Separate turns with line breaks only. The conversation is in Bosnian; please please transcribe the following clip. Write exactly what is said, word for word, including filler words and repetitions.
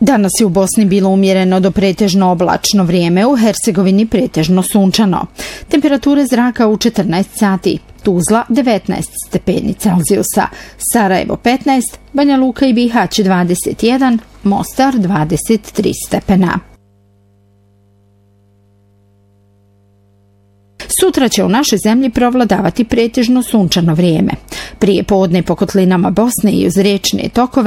Danas je u Bosni bilo umjereno do pretežno oblačno vrijeme, u Hercegovini pretežno sunčano. Temperature zraka u četrnaest sati. Tuzla devetnaest stepeni Celzijusa, Sarajevo petnaest, Banja Luka i Bihać dvadeset jedan, Mostar dvadeset tri stepena. Sutra će u našoj zemlji provladavati pretežno sunčano vrijeme. Prije podne po kotlinama Bosne i uz riječne tokove